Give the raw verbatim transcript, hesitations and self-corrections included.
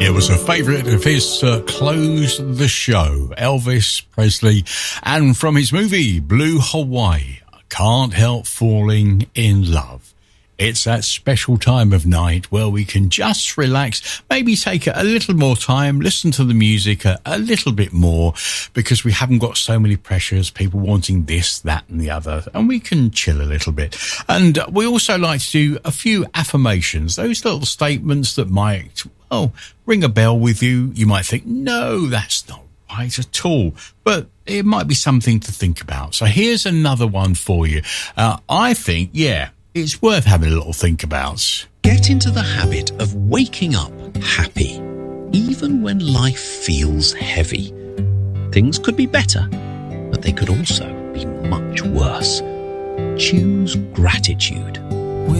It was a favourite of his to close the show, Elvis Presley, and from his movie Blue Hawaii, Can't Help Falling in Love. It's that special time of night where we can just relax, maybe take a little more time, listen to the music a, a little bit more, because we haven't got so many pressures, people wanting this, that and the other, and we can chill a little bit. And we also like to do a few affirmations, those little statements that might, well, ring a bell with you. You might think, no, that's not right at all, but it might be something to think about. So here's another one for you. Uh, I think, yeah, it's worth having a little think about. Get into the habit of waking up happy, even when life feels heavy. Things could be better, but they could also be much worse. Choose gratitude.